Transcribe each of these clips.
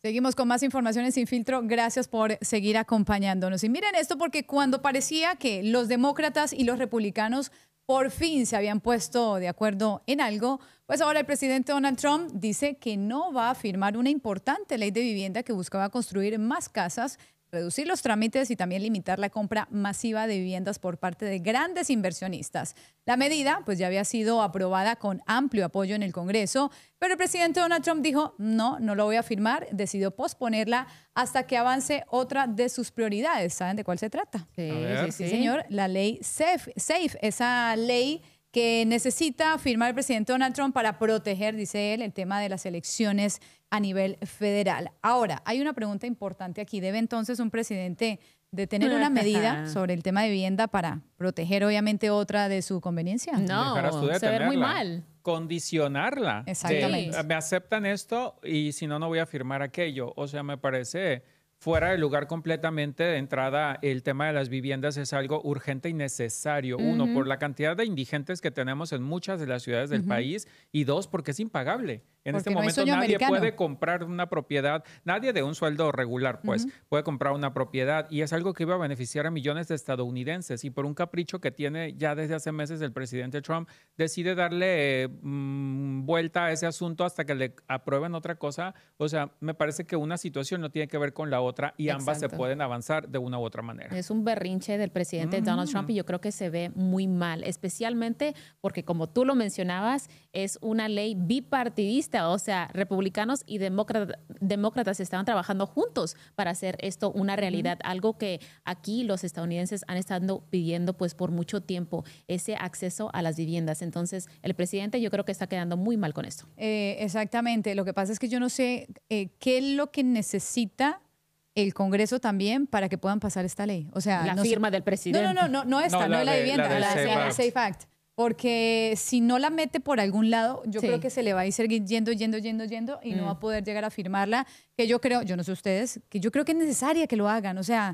Seguimos con más información en Sin Filtro. Gracias por seguir acompañándonos. Y miren esto, porque cuando parecía que los demócratas y los republicanos por fin se habían puesto de acuerdo en algo, pues ahora el presidente Donald Trump dice que no va a firmar una importante ley de vivienda que buscaba construir más casas, reducir los trámites y también limitar la compra masiva de viviendas por parte de grandes inversionistas. La medida pues ya había sido aprobada con amplio apoyo en el Congreso, pero el presidente Donald Trump dijo no lo voy a firmar, decidió posponerla hasta que avance otra de sus prioridades. ¿Saben de cuál se trata? Sí, señor, la ley SAFE, esa ley que necesita firmar el presidente Donald Trump para proteger, dice él, el tema de las elecciones a nivel federal. Ahora, hay una pregunta importante aquí. ¿Debe entonces un presidente de tener una medida sobre el tema de vivienda para proteger, obviamente, otra de su conveniencia? No, se ve muy mal. Condicionarla. Exactamente. Me aceptan esto y si no, no voy a firmar aquello. O sea, me parece fuera de lugar completamente. De entrada, el tema de las viviendas es algo urgente y necesario. Uno, por la cantidad de indigentes que tenemos en muchas de las ciudades del país, y dos, porque es impagable. En Porque este no hay momento sueño nadie americano. puede comprar una propiedad, nadie de un sueldo regular, pues, puede comprar una propiedad, y es algo que iba a beneficiar a millones de estadounidenses, y por un capricho que tiene ya desde hace meses el presidente Trump, decide darle vuelta a ese asunto hasta que le aprueben otra cosa. O sea, me parece que una situación no tiene que ver con la otra y ambas se pueden avanzar de una u otra manera. Es un berrinche del presidente Donald Trump y yo creo que se ve muy mal, especialmente porque, como tú lo mencionabas, es una ley bipartidista. O sea, republicanos y demócratas estaban trabajando juntos para hacer esto una realidad, algo que aquí los estadounidenses han estado pidiendo pues por mucho tiempo, ese acceso a las viviendas. Entonces, el presidente yo creo que está quedando muy mal con esto. Exactamente. Lo que pasa es que yo no sé qué es lo que necesita el Congreso también para que puedan pasar esta ley. O sea, la firma del presidente. No esta, no la de vivienda, la SAFE Act. Porque si no la mete por algún lado, yo creo que se le va a ir seguir yendo y no va a poder llegar a firmarla, que yo creo, yo no sé ustedes, que yo creo que es necesaria que lo hagan. O sea,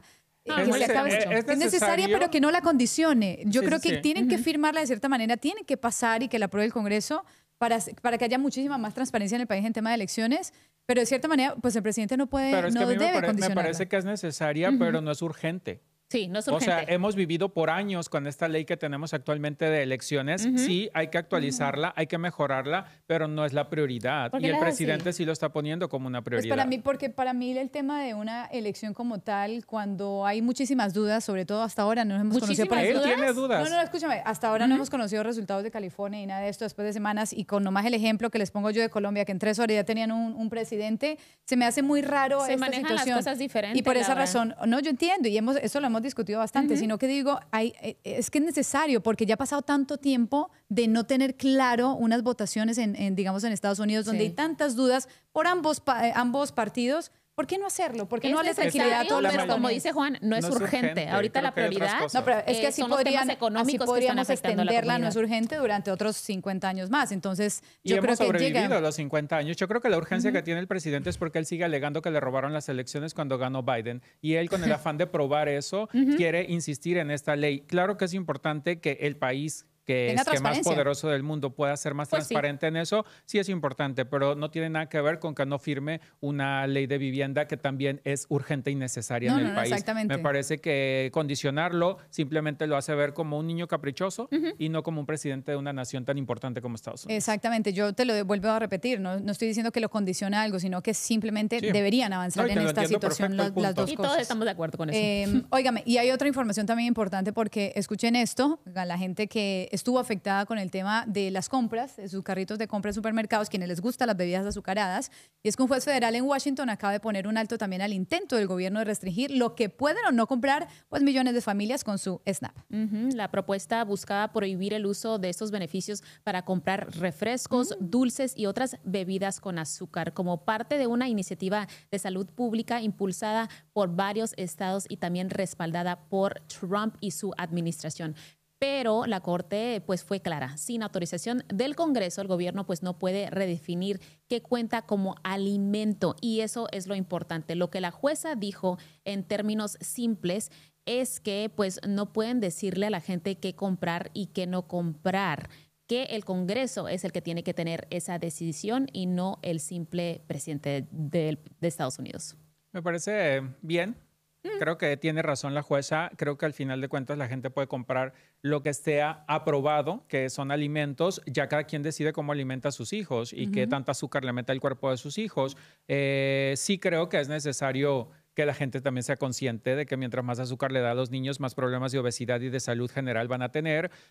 es necesaria, pero que no la condicione. Yo creo que tienen que firmarla de cierta manera, tienen que pasar y que la apruebe el Congreso para que haya muchísima más transparencia en el país en tema de elecciones. Pero de cierta manera, pues el presidente no puede, pero es que no a mí debe condicionarla. me parece que es necesaria, pero no es urgente. Sí, no es urgente. O sea, hemos vivido por años con esta ley que tenemos actualmente de elecciones. Sí, hay que actualizarla, hay que mejorarla, pero no es la prioridad. Y el presidente sí lo está poniendo como una prioridad. Porque para mí el tema de una elección como tal, cuando hay muchísimas dudas, sobre todo hasta ahora no hemos conocido... Él tiene dudas. No, escúchame, hasta ahora no hemos conocido resultados de California y nada de esto después de semanas, y con nomás el ejemplo que les pongo yo de Colombia, que en 3 horas ya tenían un presidente, se me hace muy raro esta situación. Se manejan las cosas diferentes. Y por esa razón, no, yo entiendo, y eso lo hemos discutido bastante, sino que digo, es que es necesario, porque ya ha pasado tanto tiempo de no tener claro unas votaciones digamos, en Estados Unidos, donde hay tantas dudas por ambos partidos. ¿Por qué no hacerlo? ¿Por qué no darle tranquilidad a todos los estadounidenses? Como dice Juan, no es urgente. Ahorita la prioridad... No, pero es que así podríamos extenderla, no es urgente urgente, durante otros 50 años más. Entonces, yo creo hemos que sobrevivido a los 50 años. Yo creo que la urgencia que tiene el presidente es porque él sigue alegando que le robaron las elecciones cuando ganó Biden. Y él, con el afán de probar eso, quiere insistir en esta ley. Claro que es importante que el país que es más poderoso del mundo pueda ser más transparente en eso, sí es importante, pero no tiene nada que ver con que no firme una ley de vivienda que también es urgente y necesaria en el país. Exactamente. Me parece que condicionarlo simplemente lo hace ver como un niño caprichoso y no como un presidente de una nación tan importante como Estados Unidos. Exactamente, yo te lo vuelvo a repetir, no estoy diciendo que lo condiciona algo, sino que simplemente deberían avanzar en esta situación las dos cosas. Y todos estamos de acuerdo con eso. Óigame, y hay otra información también importante, porque escuchen esto, a la gente que estuvo afectada con el tema de las compras, de sus carritos de compra en supermercados, quienes les gustan las bebidas azucaradas, y es que un juez federal en Washington acaba de poner un alto también al intento del gobierno de restringir lo que pueden o no comprar pues millones de familias con su SNAP. La propuesta buscaba prohibir el uso de estos beneficios para comprar refrescos, dulces y otras bebidas con azúcar, como parte de una iniciativa de salud pública impulsada por varios estados y también respaldada por Trump y su administración. Pero la Corte pues fue clara, sin autorización del Congreso, el gobierno pues no puede redefinir qué cuenta como alimento, y eso es lo importante. Lo que la jueza dijo en términos simples es que pues no pueden decirle a la gente qué comprar y qué no comprar. que el Congreso es el que tiene que tener esa decisión y no el simple presidente de Estados Unidos. Me parece bien. Creo que tiene razón la jueza. Creo que al final de cuentas la gente puede comprar lo que esté aprobado, que son alimentos. Ya cada quien decide cómo alimenta a sus hijos y qué tanta azúcar le mete al cuerpo de sus hijos. Sí creo que es necesario que la gente también sea consciente de que mientras más azúcar le da a los niños, más problemas de obesidad y de salud general van a tener.